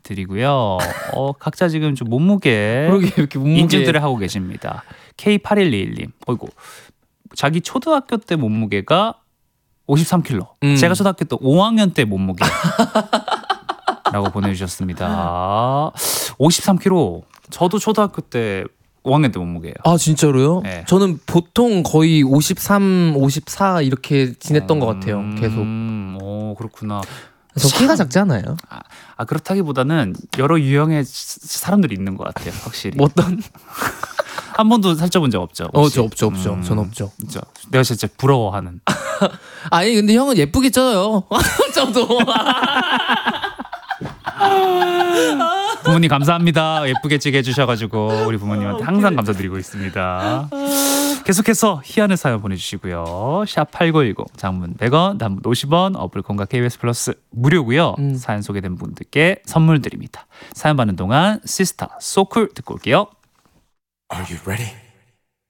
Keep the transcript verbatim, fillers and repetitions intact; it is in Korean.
드리고요. 어, 각자 지금 좀 몸무게 그러게 이렇게 몸무게 인증들을 하고 계십니다. 케이 팔일이일 님, 어이구, 자기 초등학교 때 몸무게가 오십삼 킬로그램. 음. 제가 초등학교 때 오 학년 때 몸무게. 라고 보내주셨습니다. 오십삼 킬로그램. 저도 초등학교 때 오 학년 때 몸무게예요. 아 진짜로요? 네. 저는 보통 거의 오십삼, 오십사 이렇게 지냈던 음... 것 같아요. 계속. 오 그렇구나. 저 키가 작지 않아요? 아, 아 그렇다기보다는 여러 유형의 사람들이 있는 것 같아요. 확실히. 어떤? 한 번도 살쪄본 적 없죠? 어, 저 없죠, 없죠. 음, 전 없죠. 진짜 내가 진짜 부러워하는. 아니 근데 형은 예쁘게 쪄요. 저도. 부모님 감사합니다. 예쁘게 찌게 해주셔가지고 우리 부모님한테 항상 감사드리고 있습니다. 계속해서 희한의 사연 보내주시고요. 샵 팔구일공 장문 백 원, 단문 오십 원, 어플 콩과 케이비에스 플러스 무료고요. 음. 사연 소개된 분들께 선물 드립니다. 사연 받는 동안 시스타 소쿨 듣고 올게요. Are you ready?